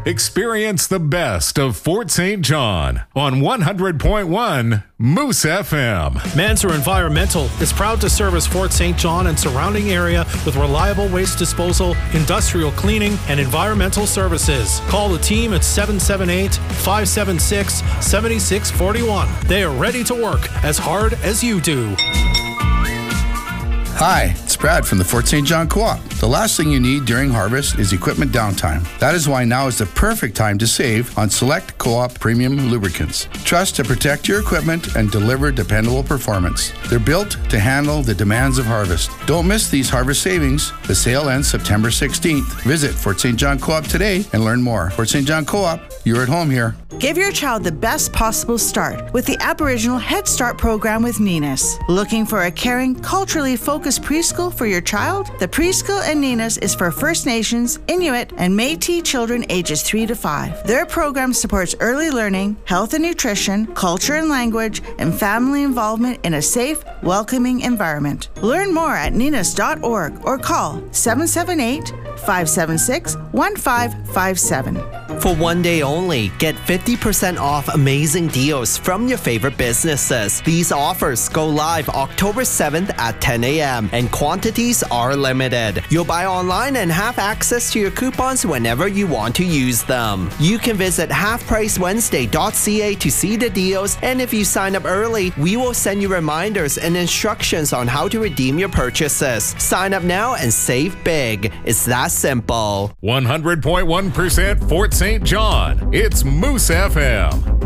Experience the best of Fort St. John on 100.1 Moose FM. Mansour Environmental is proud to service Fort St. John and surrounding area with reliable waste disposal, industrial cleaning, and environmental services. Call the team at 778-576-7641. They are ready to work as hard as you do. Hi, it's Brad from the Fort St. John Co-op. The last thing you need during harvest is equipment downtime. That is why now is the perfect time to save on select Co-op premium lubricants. Trust to protect your equipment and deliver dependable performance. They're built to handle the demands of harvest. Don't miss these harvest savings. The sale ends September 16th. Visit Fort St. John Co-op today and learn more. Fort St. John Co-op, you're at home here. Give your child the best possible start with the Aboriginal Head Start program with Ninas. Looking for a caring, culturally focused preschool for your child? The preschool in Ninas is for First Nations, Inuit, and Métis children ages 3 to 5. Their program supports early learning, health and nutrition, culture and language, and family involvement in a safe, welcoming environment. Learn more at ninas.org or call 778-576-1557. For one day only, get 50% off amazing deals from your favorite businesses. These offers go live October 7th at 10 a.m. and quantities are limited. You'll buy online and have access to your coupons whenever you want to use them. You can visit halfpricewednesday.ca to see the deals, and if you sign up early, we will send you reminders and instructions on how to redeem your purchases. Sign up now and save big. It's that simple. 100.1% Fort St. John. It's Moose FM.